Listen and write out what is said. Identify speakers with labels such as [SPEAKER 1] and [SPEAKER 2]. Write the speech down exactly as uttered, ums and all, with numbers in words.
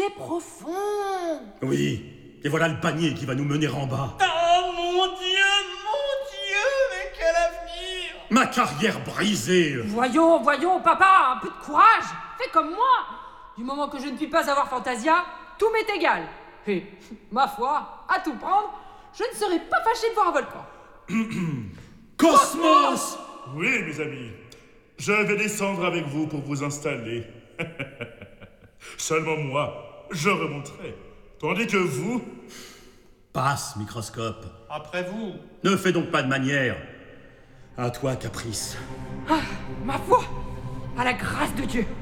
[SPEAKER 1] c'est profond.
[SPEAKER 2] Oui, et voilà le panier qui va nous mener en bas.
[SPEAKER 3] Oh mon Dieu, mon Dieu, mais quel avenir!
[SPEAKER 2] Ma carrière brisée.
[SPEAKER 1] Voyons, voyons, papa, un peu de courage. Fais comme moi. Du moment que je ne puis pas avoir Fantasia, tout m'est égal. Et, ma foi, à tout prendre, je ne serais pas fâché de voir un volcan.
[SPEAKER 2] Cosmos!
[SPEAKER 4] Oui, mes amis, je vais descendre avec vous pour vous installer. Seulement moi, je remonterai. Tandis que vous...
[SPEAKER 2] Passe, microscope.
[SPEAKER 3] Après vous.
[SPEAKER 2] Ne fais donc pas de manière. À toi, Caprice.
[SPEAKER 1] Ah, ma foi, à la grâce de Dieu.